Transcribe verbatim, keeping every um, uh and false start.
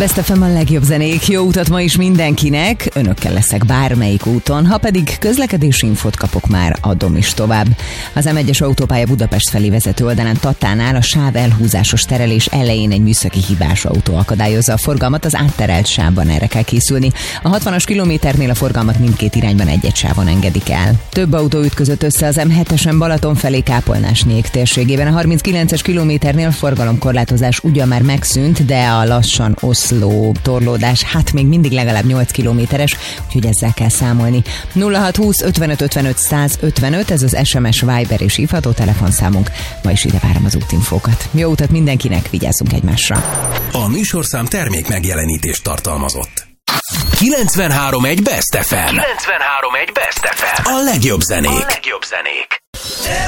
Best ef em a legjobb zenék, jó utat ma is mindenkinek, önökkel leszek bármelyik úton, ha pedig közlekedési infót kapok, már adom is tovább. Az em egyes autópálya Budapest felé vezető oldalán Tatánál a sáv elhúzásos terelés elején egy műszaki hibás autó akadályozza a forgalmat, az átterelt sávban erre kell készülni. A hatvanas kilométernél a forgalmat mindkét irányban egy-egy sávon engedik el. Több autó ütközött össze az em hetesen Balaton felé Kápolnás-Nyék térségében. A harminckilences kilométernél forgalomkorlátozás ugyan már megszűnt, de a lassan Oszló torlódás hát még mindig legalább nyolc kilométeres, úgyhogy ezzel kell számolni. nulla hat húsz ötvenöt ötvenöt száz ötvenöt, ez az es em es, Viber és hívható telefonszámunk. Ma is ide várom az útinfókat. Jó utat mindenkinek, vigyázzunk egymásra. A műsorszám termék megjelenítést tartalmazott. kilencvenhárom egy Best ef em. kilencvenhárom egy Best ef em. A legjobb zenék. A legjobb zenék.